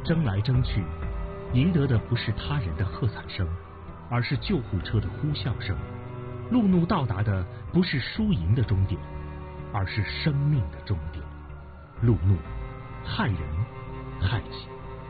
争来争去，赢得的不是他人的喝彩声，而是救护车的呼啸声。路怒到达的不是输赢的终点，而是生命的终点。路怒，害人害己。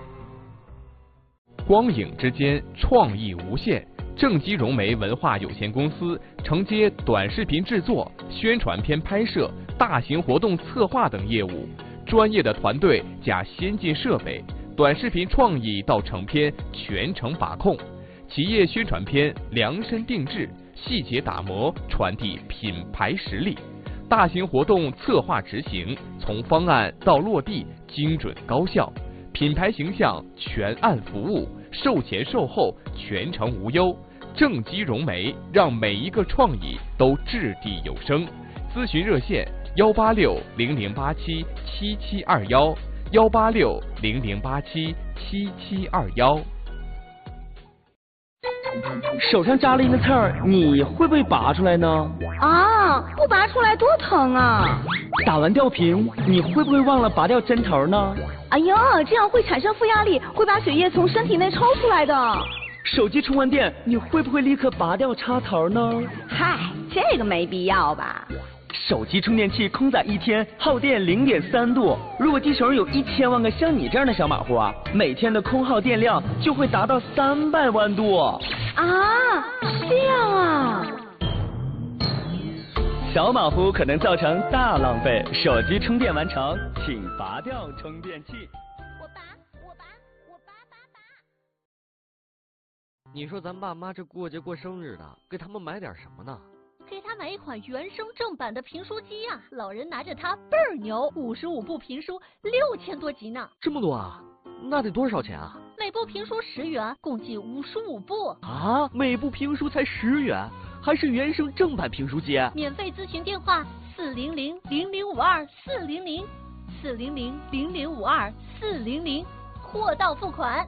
光影之间，创意无限。正畸融媒文化有限公司承接短视频制作、宣传片拍摄、大型活动策划等业务，专业的团队加先进设备，短视频创意到成片全程把控，企业宣传片量身定制，细节打磨，传递品牌实力。大型活动策划执行，从方案到落地精准高效，品牌形象全案服务，售前售后全程无忧。正畸融媒让每一个创意都掷地有声。咨询热线18600877721，18600877721。 手上扎了一个刺儿，你会不会拔出来呢？ 啊，不拔出来多疼啊！ 打完吊瓶，你会不会忘了拔掉针头呢？ 哎呀，这样会产生负压力，会把血液从身体内抽出来的。 手机充完电，你会不会立刻拔掉插头呢？ 嗨，这个没必要吧。 手机充电器空载1天耗电0.3度，如果地球上有1000万个像你这样的小马虎啊，每天的空耗电量就会达到300万度。 啊，这样啊。 小马虎可能造成大浪费，手机充电完成，请拔掉充电器。 我拔。 你说咱爸妈这过节过生日的，给他们买点什么呢？ 给他买一款原声正版的评书机呀，老人拿着它倍儿牛，55部评书6000多集呢。 这么多啊？那得多少钱啊？ 每部评书10元，共计55部。 啊，每部评书才10元，还是原声正版评书机？ 免费咨询电话400-0052-400，400-0052-400，货到付款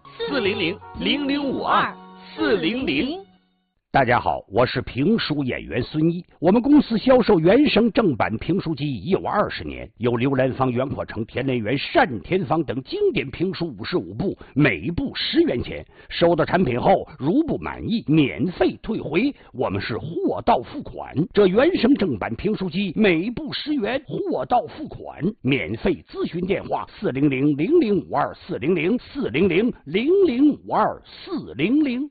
400-0052-400。 大家好，我是评书演员孙一。我们公司销售原声正版评书机已有20年，有刘兰芳、袁阔成、田连元、单田芳等经典评书55部，每部10元钱。收到产品后，如不满意，免费退回。我们是货到付款。这原声正版评书机每部10元，货到付款，免费咨询电话400-0052-400，400-0052-400。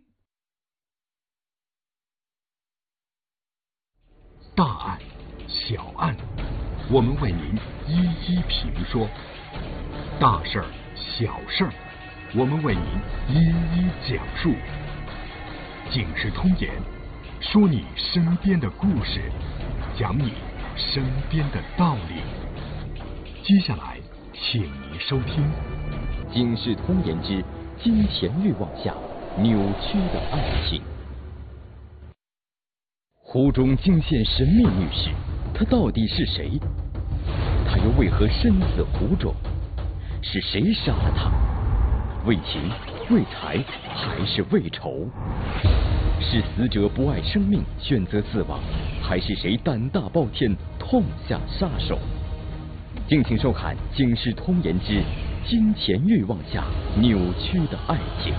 大案、小案，我们为您一一评说；大事儿、小事儿，我们为您一一讲述。警世通言，说你身边的故事，讲你身边的道理。接下来，请您收听 《警世通言之金钱欲望下扭曲的爱情》。湖中惊现神秘女士，她到底是谁？她又为何身死湖中？是谁杀了她？为情、为财，还是为仇？是死者不爱生命，选择自亡，还是谁胆大包天，痛下杀手？敬请收看《警世通言之金钱欲望下扭曲的爱情》。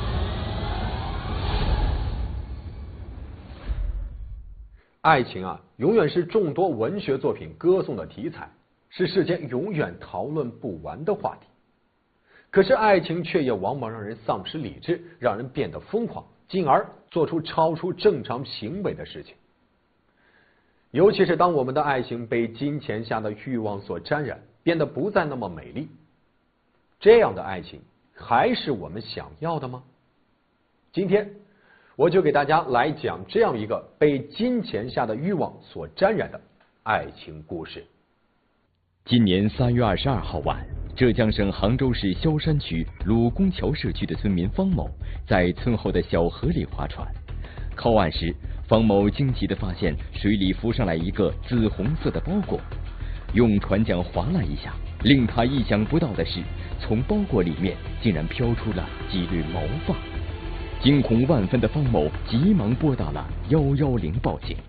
爱情啊，永远是众多文学作品歌颂的题材，是世间永远讨论不完的话题。可是爱情却也往往让人丧失理智，让人变得疯狂，进而做出超出正常行为的事情。尤其是当我们的爱情被金钱下的欲望所沾染，变得不再那么美丽，这样的爱情还是我们想要的吗？今天我就给大家来讲这样一个被金钱下的欲望所沾染的爱情故事。 今年3月22号晚，浙江省杭州市萧山区鲁公桥社区的村民方某在村后的小河里划船。靠岸时，方某惊奇地发现水里浮上来一个紫红色的包裹，用船桨划拉一下，令他意想不到的是，从包裹里面竟然飘出了几缕毛发。惊恐万分的方某急忙拨打了110报警。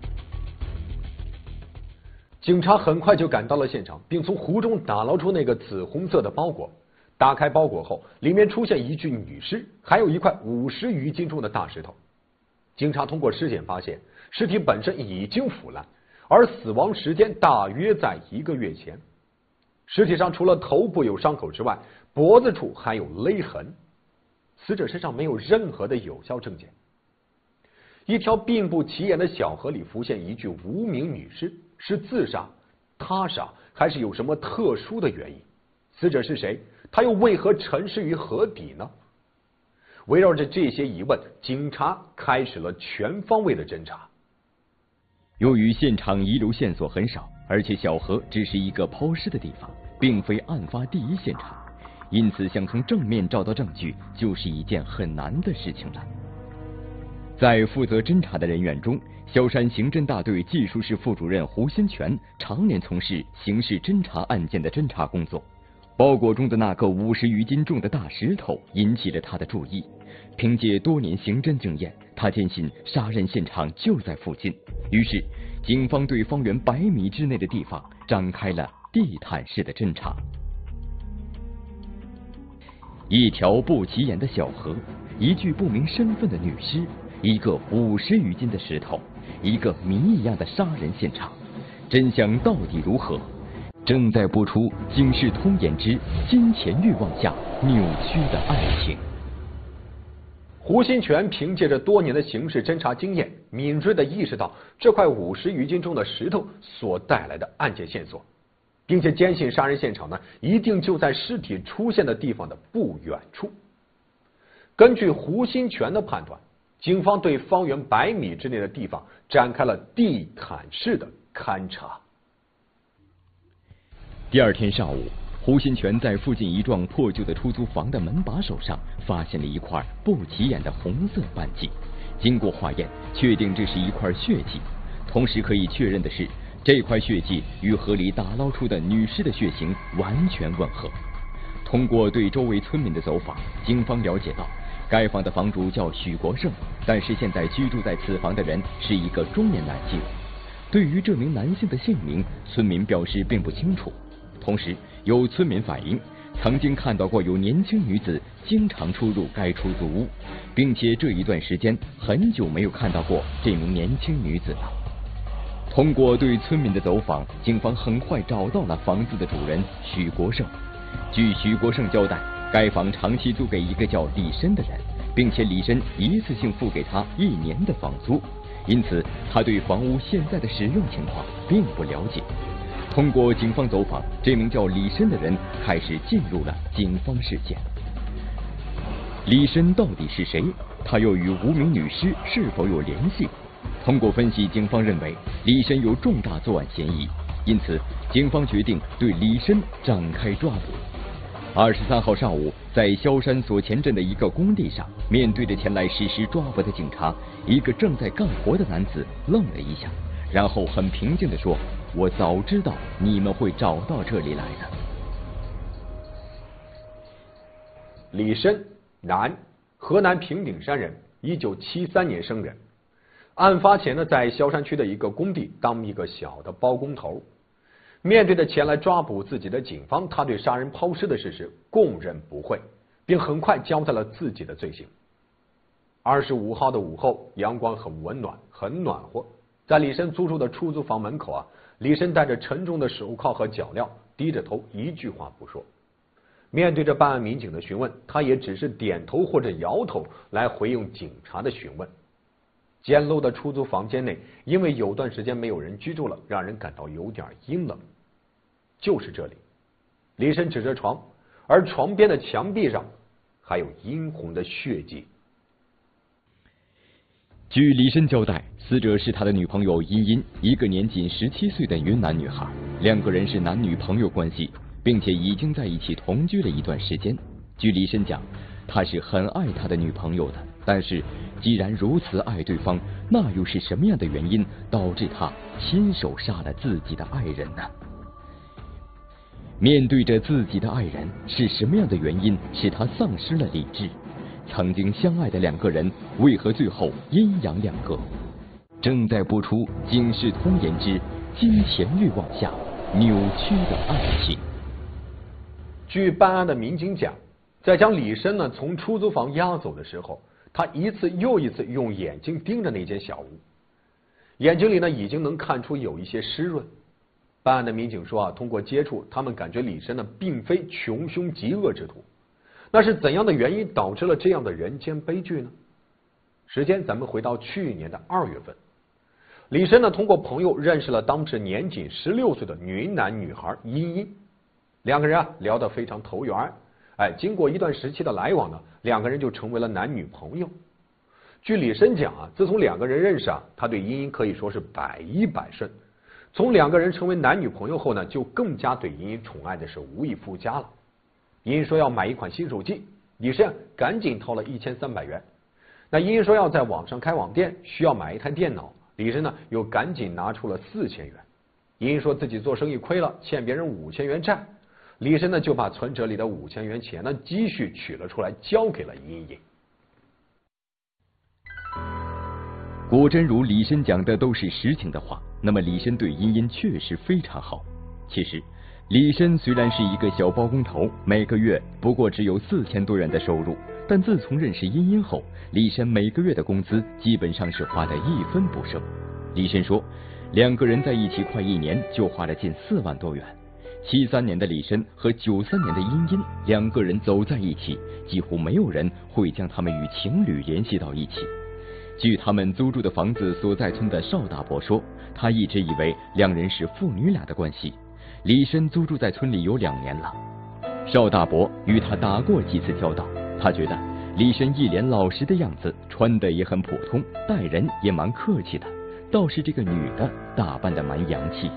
警察很快就赶到了现场，并从湖中打捞出那个紫红色的包裹。 打开包裹后，里面出现一具女尸，还有一块50余斤重的大石头。警察通过尸检发现，尸体本身已经腐烂，而死亡时间大约在1个月前。尸体上除了头部有伤口之外，脖子处还有勒痕。死者身上没有任何的有效证件。一条并不起眼的小河里浮现一具无名女尸，是自杀、他杀还是有什么特殊的原因？死者是谁？他又为何沉尸于河底呢？围绕着这些疑问，警察开始了全方位的侦查。 由于现场遗留线索很少，而且小河只是一个抛尸的地方，并非案发第一现场，因此想从正面找到证据就是一件很难的事情了。在负责侦查的人员中，萧山刑侦大队技术室副主任胡新全常年从事刑事侦查案件的侦查工作。包裹中的那个50余斤重的大石头引起了他的注意。凭借多年刑侦经验，他坚信杀人现场就在附近。于是，警方对方圆100米之内的地方展开了地毯式的侦查。一条不起眼的小河，一具不明身份的女尸，一个50余斤的石头，一个谜一样的杀人现场，真相到底如何？正在播出《警世通言之金钱欲望下扭曲的爱情》。 胡新全凭借着多年的刑事侦查经验，敏锐地意识到这块50余斤重的石头所带来的案件线索，并且坚信杀人现场呢一定就在尸体出现的地方的不远处。根据胡新全的判断，警方对方圆100米之内的地方展开了地毯式的勘查。 第二天上午，胡新全在附近一幢破旧的出租房的门把手上发现了一块不起眼的红色斑迹。经过化验，确定这是一块血迹。同时可以确认的是，这块血迹与河里打捞出的女尸的血型完全吻合。通过对周围村民的走访，警方了解到，该房的房主叫许国胜，但是现在居住在此房的人是一个中年男性。对于这名男性的姓名，村民表示并不清楚。同时，有村民反映，曾经看到过有年轻女子经常出入该出租屋，并且这一段时间很久没有看到过这名年轻女子了。通过对村民的走访，警方很快找到了房子的主人许国胜。据许国胜交代，该房长期租给一个叫李申的人，并且李申一次性付给他1年的房租，因此他对房屋现在的使用情况并不了解。通过警方走访，这名叫李申的人开始进入了警方视线。李申到底是谁？他又与无名女尸是否有联系？通过分析，警方认为李申有重大作案嫌疑，因此警方决定对李申展开抓捕。23号上午，在萧山所前镇的一个工地上，面对着前来实施抓捕的警察，一个正在干活的男子愣了一下，然后很平静地说：“我早知道你们会找到这里来的。” 李申，男，河南平顶山人，1973年生人。案发前呢，在萧山区的一个工地当一个小的包工头。面对着前来抓捕自己的警方，他对杀人抛尸的事实供认不讳，并很快交代了自己的罪行。25号的午后，阳光很温暖，很暖和。在李申租住的出租房门口李申戴着沉重的手铐和脚镣，低着头，一句话不说。面对着办案民警的询问，他也只是点头或者摇头来回应警察的询问。简陋的出租房间内，因为有段时间没有人居住了，让人感到有点阴冷。就是这里，李申指着床，而床边的墙壁上还有殷红的血迹。 据李申交代，死者是他的女朋友殷殷，一个年仅17岁的云南女孩，2个人是男女朋友关系，并且已经在一起同居了一段时间。据李申讲，他是很爱他的女朋友的，但是既然如此爱对方，那又是什么样的原因导致他亲手杀了自己的爱人呢？面对着自己的爱人，是什么样的原因使他丧失了理智？曾经相爱的2个人，为何最后阴阳两隔？正在播出《警世通言之金钱欲望下扭曲的爱情》。 据办案的民警讲，在将李申呢从出租房押走的时候，他一次又一次用眼睛盯着那间小屋，眼睛里呢已经能看出有一些湿润。办案的民警说通过接触，他们感觉李申呢并非穷凶极恶之徒。那是怎样的原因导致了这样的人间悲剧呢？时间咱们回到去年的2月份，李申呢通过朋友认识了当时年仅16岁的云南女孩茵茵，两个人聊得非常投缘。经过一段时期的来往呢，两个人就成为了男女朋友。据李申讲自从两个人认识他对茵茵可以说是百依百顺。从两个人成为男女朋友后呢，就更加对茵茵宠爱的是无以复加了。茵茵说要买一款新手机，李申赶紧掏了1300元。那茵茵说要在网上开网店，需要买一台电脑，李申呢又赶紧拿出了4000元。茵茵说自己做生意亏了，欠别人5000元债，李申呢就把存折里的5000元钱呢积蓄取了出来，交给了茵茵。 果真如李申讲的都是实情的话，那么李申对茵茵确实非常好。其实李申虽然是一个小包工头，每个月不过只有4000多元的收入，但自从认识茵茵后，李申每个月的工资基本上是花的一分不剩。李申说两个人在一起快1年就花了近4万多元。73年的李申和93年的茵茵两个人走在一起，几乎没有人会将他们与情侣联系到一起。据他们租住的房子所在村的邵大伯说，他一直以为两人是父女俩的关系。李申租住在村里有2年了，邵大伯与他打过几次交道，他觉得李申一脸老实的样子，穿的也很普通，待人也蛮客气的，倒是这个女的打扮的蛮洋气。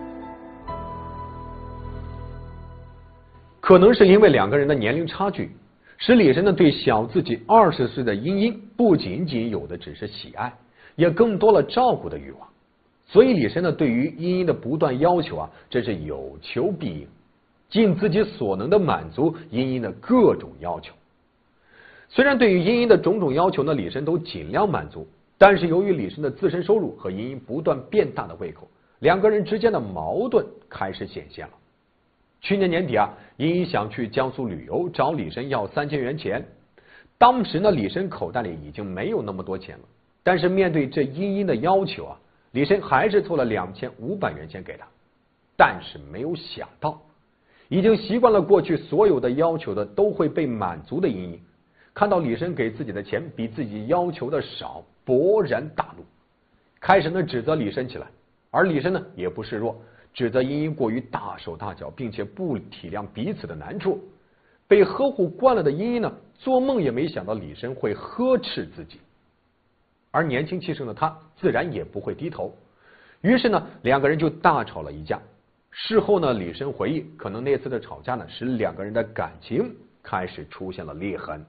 可能是因为两个人的年龄差距，使李申呢对小自己20岁的茵茵不仅仅有的只是喜爱，也更多了照顾的欲望。所以李申呢对于茵茵的不断要求这是有求必应，尽自己所能的满足茵茵的各种要求。虽然对于茵茵的种种要求呢，李申都尽量满足，但是由于李申的自身收入和茵茵不断变大的胃口，两个人之间的矛盾开始显现了。去年年底茵茵想去江苏旅游，找李申要3000元钱。当时呢，李申口袋里已经没有那么多钱了，但是面对这茵茵的要求李申还是凑了2500元钱给他。但是没有想到，已经习惯了过去所有的要求的都会被满足的茵茵，看到李申给自己的钱比自己要求的少，勃然大怒，开始呢指责李申起来。而李申呢也不示弱，指责茵茵过于大手大脚，并且不体谅彼此的难处。被呵护惯了的茵茵呢，做梦也没想到李申会呵斥自己，而年轻气盛的他自然也不会低头。于是呢，两个人就大吵了一架。事后呢，李申回忆，可能那次的吵架呢，使两个人的感情开始出现了裂痕。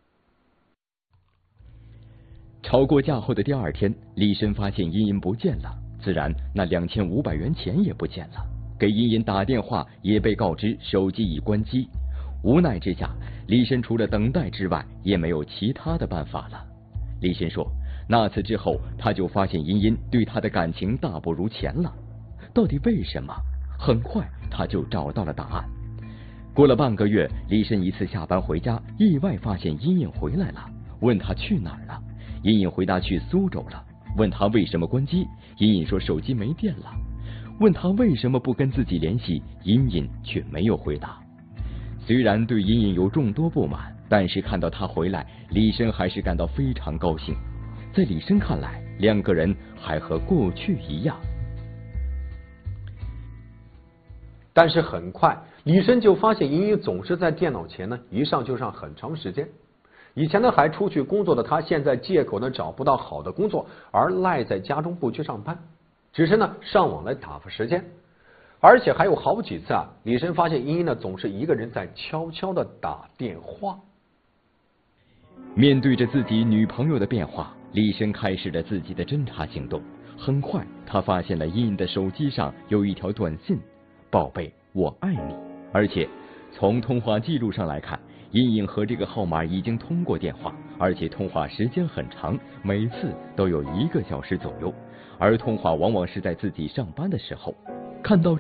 吵过架后的第2天，李申发现茵茵不见了，自然那2500元钱也不见了。给茵茵打电话也被告知手机已关机。无奈之下，李申除了等待之外也没有其他的办法了。李申说，那次之后他就发现茵茵对他的感情大不如前了。到底为什么？很快他就找到了答案。过了半个月，李申一次下班回家，意外发现茵茵回来了，问他去哪儿了。茵茵回答去苏州了。问他为什么关机，茵茵说手机没电了。问他为什么不跟自己联系，茵茵却没有回答。虽然对茵茵有众多不满，但是看到她回来，李申还是感到非常高兴。在李申看来，两个人还和过去一样。 但是很快，李申就发现茵茵总是在电脑前呢一上就上很长时间。以前呢还出去工作的他，现在借口呢找不到好的工作，而赖在家中不去上班，只是呢上网来打发时间。而且还有好几次李申发现茵茵呢总是一个人在悄悄的打电话。 面对着自己女朋友的变化，李申开始了自己的侦查行动。很快他发现了茵茵的手机上有一条短信，宝贝我爱你。而且从通话记录上来看，茵茵和这个号码已经通过电话，而且通话时间很长，每次都有1个小时左右，而通话往往是在自己上班的时候。看到